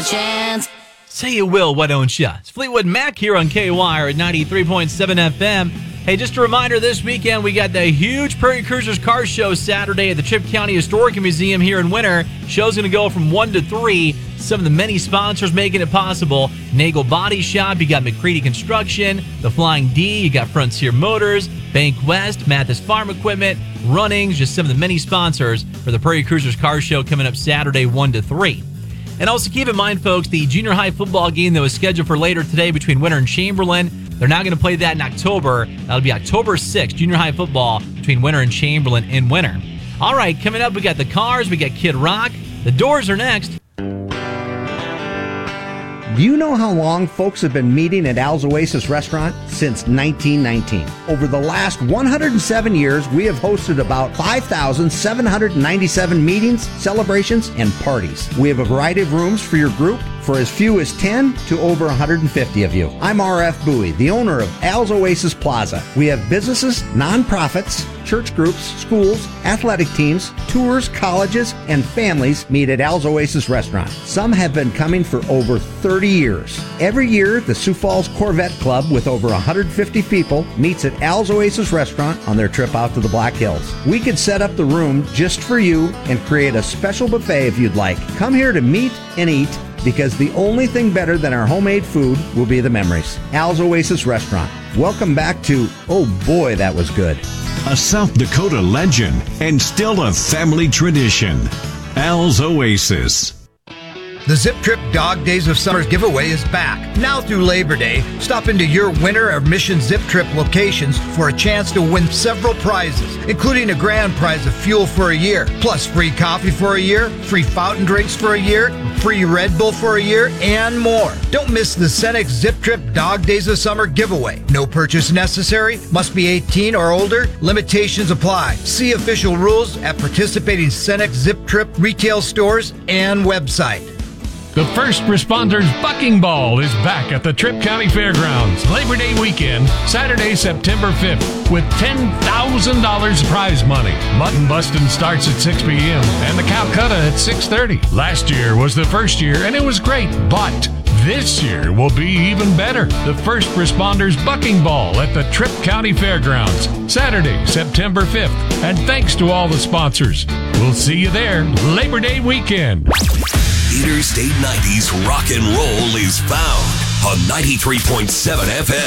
chance. Say you will, why don't you? It's Fleetwood Mac here on KWIRE at 93.7 FM. Hey, just a reminder, this weekend we got the huge Prairie Cruisers Car Show Saturday at the Tripp County Historical Museum here in Winter. Show's going to go from 1 to 3. Some of the many sponsors making it possible. Nagel Body Shop, you got McCready Construction, The Flying D, you got Frontier Motors, Bank West, Mathis Farm Equipment, Runnings, just some of the many sponsors for the Prairie Cruisers Car Show coming up Saturday 1 to 3. And also keep in mind, folks, the junior high football game that was scheduled for later today between Winter and Chamberlain, they're not going to play that in October. That'll be October 6th, junior high football between Winter and Chamberlain in Winter. All right, coming up, we got the Cars, we got Kid Rock. The Doors are next. Do you know how long folks have been meeting at Al's Oasis Restaurant? Since 1919. Over the last 107 years, we have hosted about 5,797 meetings, celebrations, and parties. We have a variety of rooms for your group, for as few as 10 to over 150 of you. I'm R.F. Bowie, the owner of Al's Oasis Plaza. We have businesses, nonprofits, church groups, schools, athletic teams, tours, colleges, and families meet at Al's Oasis Restaurant. Some have been coming for over 30 years. Every year, the Sioux Falls Corvette Club, with over 150 people, meets at Al's Oasis Restaurant on their trip out to the Black Hills. We could set up the room just for you and create a special buffet if you'd like. Come here to meet and eat, because the only thing better than our homemade food will be the memories. Al's Oasis Restaurant. Welcome back to, oh boy, that was good. A South Dakota legend and still a family tradition. Al's Oasis. The Zip Trip Dog Days of Summer giveaway is back. Now through Labor Day, stop into your Winter or Mission Zip Trip locations for a chance to win several prizes, including a grand prize of fuel for a year, plus free coffee for a year, free fountain drinks for a year, free Red Bull for a year, and more. Don't miss the Cenex Zip Trip Dog Days of Summer giveaway. No purchase necessary, must be 18 or older, limitations apply. See official rules at participating Cenex Zip Trip retail stores and website. The First Responders Bucking Ball is back at the Tripp County Fairgrounds Labor Day weekend, Saturday, September 5th, with $10,000 prize money. Mutton busting starts at 6 p.m. and the Calcutta at 6:30. Last year was the first year and it was great, but this year will be even better. The First Responders Bucking Ball at the Tripp County Fairgrounds, Saturday, September 5th. And thanks to all the sponsors. We'll see you there Labor Day weekend. Interstate 90's rock and roll is found on 93.7 FM.